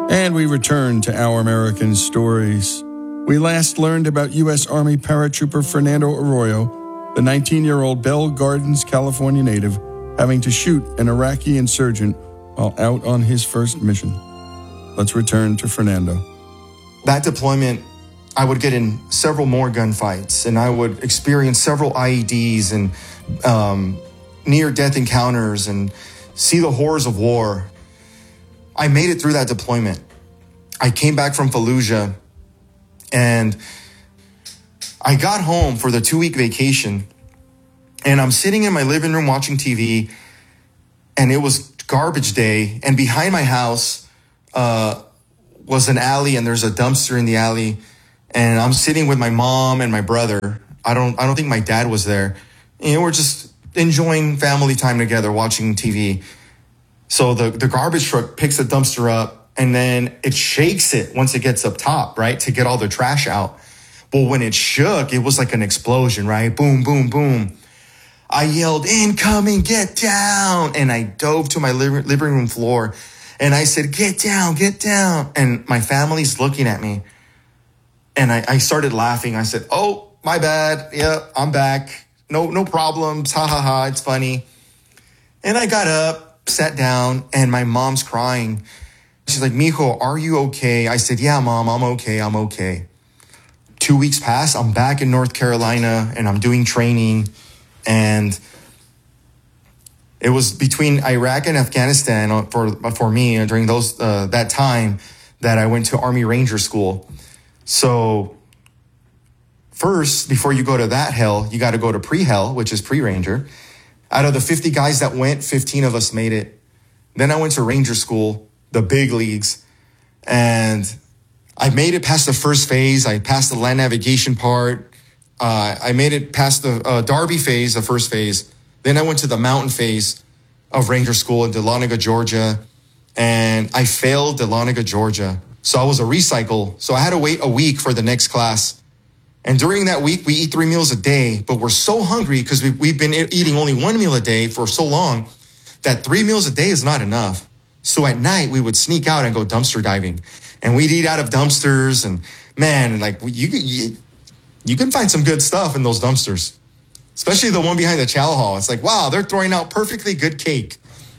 And we return to Our American Stories. We last learned about U.S. Army paratrooper Fernando Arroyo, the 19-year-old Bell Gardens, California native, having to shoot an Iraqi insurgent while out on his first mission. Let's return to Fernando. That deployment, I would get in several more gunfights, and I would experience several IEDs and near-death encounters and see the horrors of war. I made it through that deployment. I came back from Fallujah, and I got home for the 2-week vacation, and I'm sitting in my living room watching TV, and it was garbage day, and behind my house was an alley, and there's a dumpster in the alley, and I'm sitting with my mom and my brother. I don't think my dad was there. You know, we're just enjoying family time together, watching TV. So the garbage truck picks the dumpster up, and then it shakes it once it gets up top, right, to get all the trash out. But when it shook, it was like an explosion, right? Boom, boom, boom. I yelled, "Incoming, get down!" And I dove to my living room floor, and I said, "Get down, get down." And my family's looking at me, and I started laughing. I said, "Oh, my bad. Yeah, I'm back. No problems. Ha, ha, ha. It's funny." And I got up, sat down, and my mom's crying. She's like, "Mijo, are you okay?" I said, "Yeah, Mom, I'm okay. 2 weeks pass. I'm back in North Carolina, and I'm doing training. And it was between Iraq and Afghanistan for me during that time that I went to Army Ranger School. So first, before you go to that hell, you got to go to pre-hell, which is pre-Ranger. Out of the 50 guys that went, 15 of us made it. Then I went to Ranger School, the big leagues, and I made it past the first phase. I passed the land navigation part. I made it past the Darby phase, the first phase. Then I went to the mountain phase of Ranger School in Dahlonega, Georgia, and I failed Dahlonega, Georgia. So I was a recycle. So I had to wait a week for the next class. And during that week, we eat 3 meals a day, but we're so hungry because we've been eating only 1 meal a day for so long that 3 meals a day is not enough. So at night, we would sneak out and go dumpster diving. And we'd eat out of dumpsters. And man, like you can find some good stuff in those dumpsters, especially the one behind the chow hall. It's like, wow, they're throwing out perfectly good cake.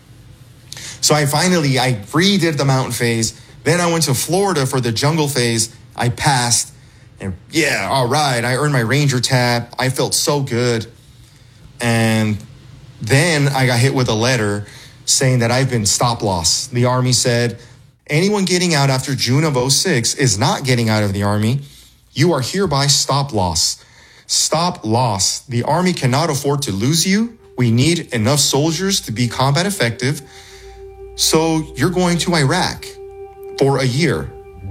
So I redid the mountain phase. Then I went to Florida for the jungle phase. I passed. And yeah, all right, I earned my Ranger tab. I felt so good. And then I got hit with a letter saying that I've been stop loss. The Army said, anyone getting out after June of 2006 is not getting out of the Army. You are hereby stop loss. Stop loss. The Army cannot afford to lose you. We need enough soldiers to be combat effective. So you're going to Iraq for a year.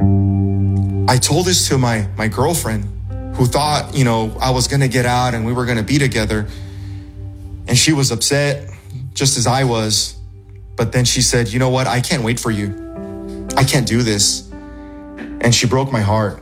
I told this to my girlfriend, who thought, I was going to get out and we were going to be together. And she was upset, just as I was. But then she said, "You know what? I can't wait for you. I can't do this." And she broke my heart.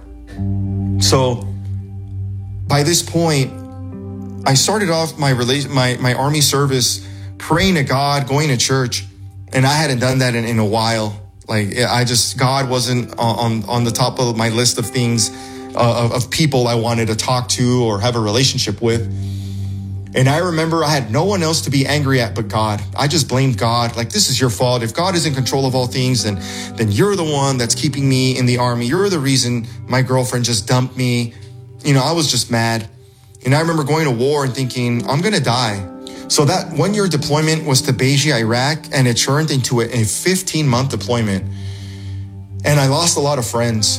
So by this point, I started off my Army service praying to God, going to church. And I hadn't done that in a while. God wasn't on the top of my list of things, of people I wanted to talk to or have a relationship with. And I remember I had no one else to be angry at but God. I just blamed God. Like, this is your fault. If God is in control of all things, then you're the one that's keeping me in the Army. You're the reason my girlfriend just dumped me. I was just mad. And I remember going to war and thinking, I'm going to die. So that 1 year deployment was to Beiji, Iraq, and it turned into a 15-month deployment. And I lost a lot of friends.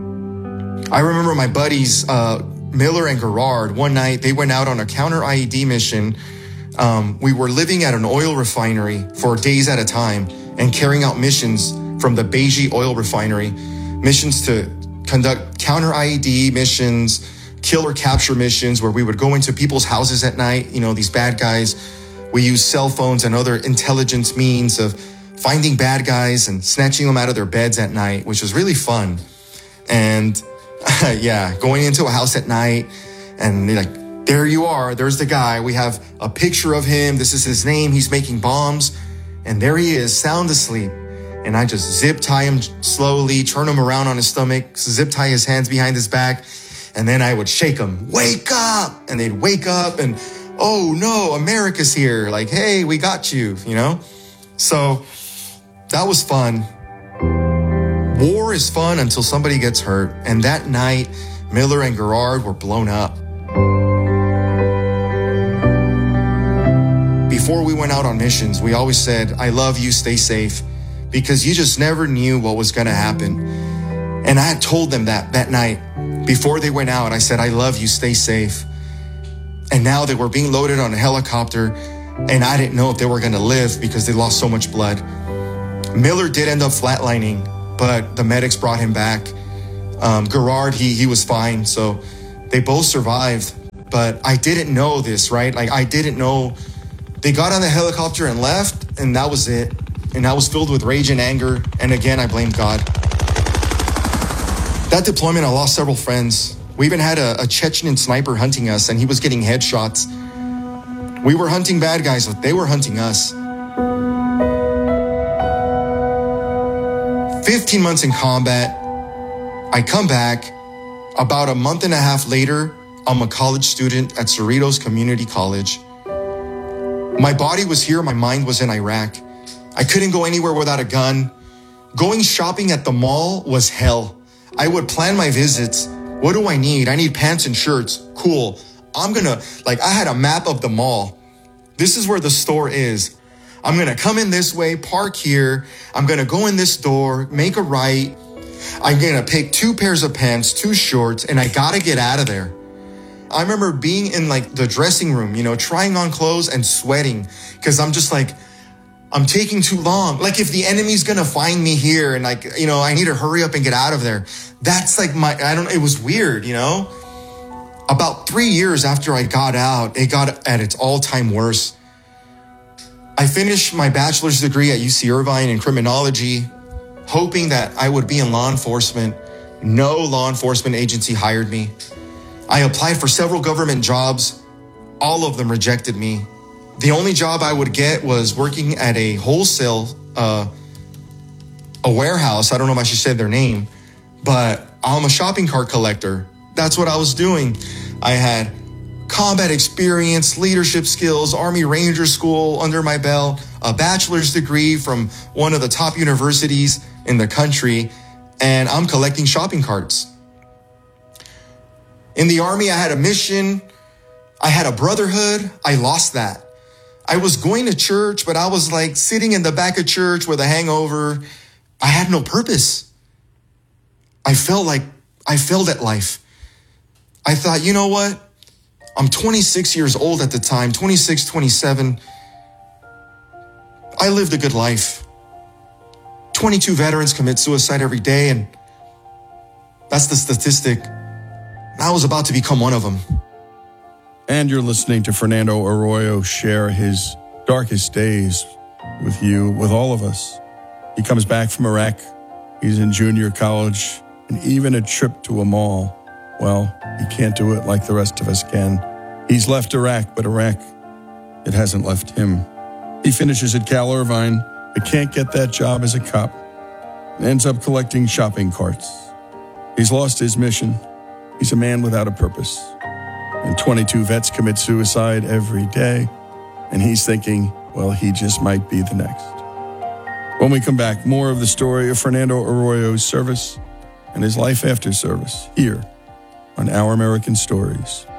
I remember my buddies, Miller and Gerard, one night they went out on a counter IED mission. We were living at an oil refinery for days at a time and carrying out missions from the Beiji oil refinery, missions to conduct counter IED missions, kill or capture missions where we would go into people's houses at night. These bad guys, we use cell phones and other intelligence means of finding bad guys and snatching them out of their beds at night, which was really fun. And going into a house at night and they're like, there you are. There's the guy. We have a picture of him. This is his name. He's making bombs. And there he is, sound asleep. and I just zip tie him slowly, turn him around on his stomach, zip tie his hands behind his back, and then I would shake them, wake up, and they'd wake up and, oh no, America's here. Like, hey, we got you, you know? So that was fun. War is fun until somebody gets hurt. And that night, Miller and Gerard were blown up. Before we went out on missions, we always said, I love you, stay safe, because you just never knew what was going to happen. And I had told them that night. Before they went out, I said, I love you, stay safe. And now they were being loaded on a helicopter, and I didn't know if they were going to live because they lost so much blood. Miller did end up flatlining, but the medics brought him back. Gerard, he was fine, so they both survived. But I didn't know this, right? Like, I didn't know. They got on the helicopter and left, and that was it. And I was filled with rage and anger, and again, I blamed God. That deployment, I lost several friends. We even had a Chechen sniper hunting us, and he was getting headshots. We were hunting bad guys, but they were hunting us. 15 months in combat, I come back. About a month and a half later, I'm a college student at Cerritos Community College. My body was here, my mind was in Iraq. I couldn't go anywhere without a gun. Going shopping at the mall was hell. I would plan my visits. What do I need? I need pants and shirts. Cool. I had a map of the mall. This is where the store is. I'm going to come in this way, park here. I'm going to go in this door, make a right. I'm going to pick 2 pairs of pants, 2 shorts, and I got to get out of there. I remember being in the dressing room, trying on clothes and sweating because I'm just like, I'm taking too long. Like, if the enemy's going to find me here and I need to hurry up and get out of there. That's like it was weird, About 3 years after I got out, it got at its all-time worst. I finished my bachelor's degree at UC Irvine in criminology, hoping that I would be in law enforcement. No law enforcement agency hired me. I applied for several government jobs. All of them rejected me. The only job I would get was working at a wholesale, a warehouse. I don't know if I should say their name, but I'm a shopping cart collector. That's what I was doing. I had combat experience, leadership skills, Army Ranger School under my belt, a bachelor's degree from one of the top universities in the country, and I'm collecting shopping carts. In the Army, I had a mission. I had a brotherhood. I lost that. I was going to church, but I was like sitting in the back of church with a hangover. I had no purpose. I felt like I failed at life. I thought, you know what? I'm 26 years old at the time, 26, 27. I lived a good life. 22 veterans commit suicide every day, and that's the statistic. I was about to become one of them. And you're listening to Fernando Arroyo share his darkest days with you, with all of us. He comes back from Iraq. He's in junior college, and even a trip to a mall, well, he can't do it like the rest of us can. He's left Iraq, but Iraq, it hasn't left him. He finishes at Cal Irvine, but can't get that job as a cop, and ends up collecting shopping carts. He's lost his mission. He's a man without a purpose. And 22 vets commit suicide every day, and he's thinking, well, he just might be the next. When we come back, more of the story of Fernando Arroyo's service and his life after service here on Our American Stories.